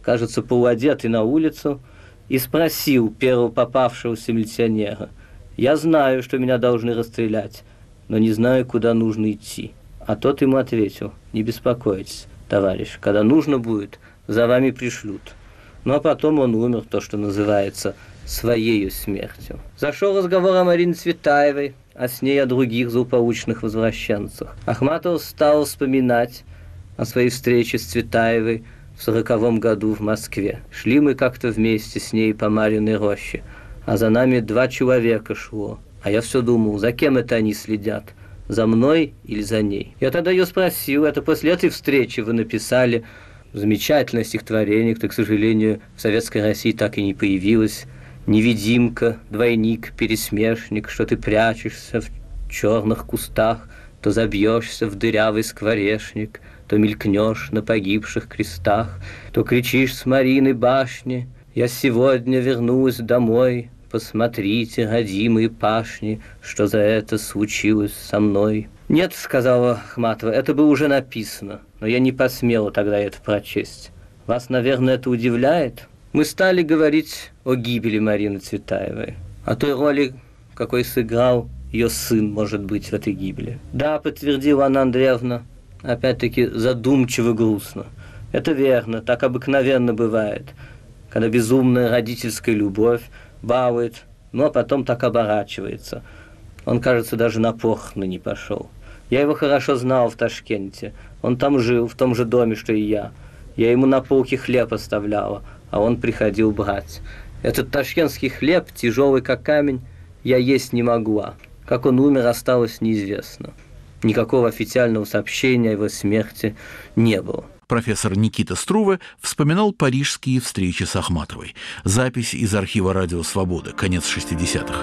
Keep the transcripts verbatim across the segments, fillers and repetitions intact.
кажется, полуодетый на улицу, и спросил первого попавшегося милиционера: «Я знаю, что меня должны расстрелять, но не знаю, куда нужно идти». А тот ему ответил: «Не беспокойтесь, товарищ, когда нужно будет, за вами пришлют». Ну а потом он умер, то, что называется, своею смертью. Зашел разговор о Марине Цветаевой, а с ней о других злополучных возвращенцах. Ахматова стал вспоминать о своей встрече с Цветаевой в сороковом году в Москве. Шли мы как-то вместе с ней по Марьиной роще, а за нами два человека шло. А я все думал, за кем это они следят, за мной или за ней? Я тогда ее спросил, это после этой встречи вы написали замечательное стихотворение, которое, к сожалению, в Советской России так и не появилось. «Невидимка, двойник, пересмешник, что ты прячешься в черных кустах, то забьешься в дырявый скворечник, то мелькнешь на погибших крестах, то кричишь с Мариной башни: я сегодня вернулась домой, посмотрите, родимые пашни, что за это случилось со мной». «Нет, — сказала Ахматова, — это было уже написано, но я не посмела тогда это прочесть. Вас, наверное, это удивляет?» Мы стали говорить о гибели Марины Цветаевой, о той роли, какой сыграл ее сын, может быть, в этой гибели. «Да, — подтвердила Анна Андреевна, опять-таки задумчиво грустно. — Это верно, так обыкновенно бывает, когда безумная родительская любовь балует, ну а потом так оборачивается. Он, кажется, даже на похороны не пошел. Я его хорошо знал в Ташкенте, он там жил, в том же доме, что и я. Я ему на полке хлеб оставляла, а он приходил брать. Этот ташкентский хлеб, тяжелый как камень, я есть не могла. Как он умер, осталось неизвестно. Никакого официального сообщения о его смерти не было». Профессор Никита Струве вспоминал парижские встречи с Ахматовой. Запись из архива «Радио Свобода», конец шестидесятых.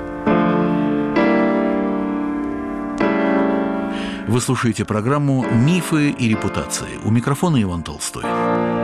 Вы слушаете программу «Мифы и репутации». У микрофона Иван Толстой.